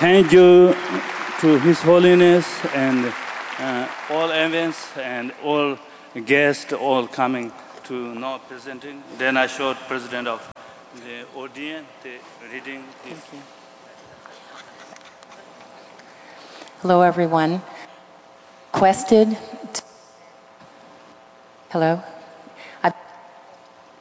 thank you to His Holiness and all events and all guests all coming to now presenting. Then I showed President of the audience the reading this. Hello, everyone. Hello?